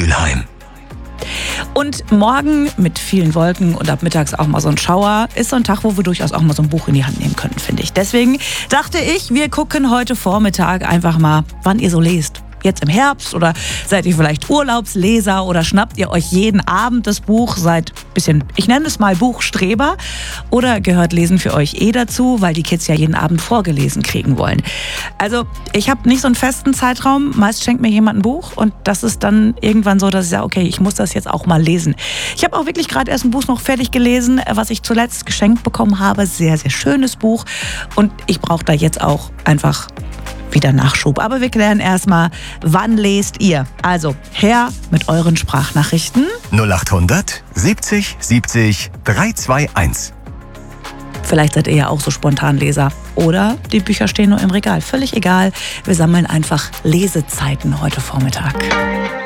Mülheim. Und morgen mit vielen Wolken und ab mittags auch mal so ein Schauer ist so ein Tag, wo wir durchaus auch mal so ein Buch in die Hand nehmen können, finde ich. Deswegen dachte ich, wir gucken heute Vormittag einfach mal, wann ihr so lest. Jetzt im Herbst oder seid ihr vielleicht Urlaubsleser oder schnappt ihr euch jeden Abend das Buch, seid ein bisschen, ich nenne es mal Buchstreber, oder gehört Lesen für euch dazu, weil die Kids ja jeden Abend vorgelesen kriegen wollen. Also ich habe nicht so einen festen Zeitraum, meist schenkt mir jemand ein Buch und das ist dann irgendwann so, dass ich sage, okay, ich muss das jetzt auch mal lesen. Ich habe auch wirklich gerade erst ein Buch noch fertig gelesen, was ich zuletzt geschenkt bekommen habe, sehr, sehr schönes Buch und ich brauche da jetzt auch einfach wieder Nachschub. Aber wir klären erstmal, wann lest ihr? Also her mit euren Sprachnachrichten. 0800 70 70 321. Vielleicht seid ihr ja auch so Spontanleser. Oder die Bücher stehen nur im Regal. Völlig egal. Wir sammeln einfach Lesezeiten heute Vormittag.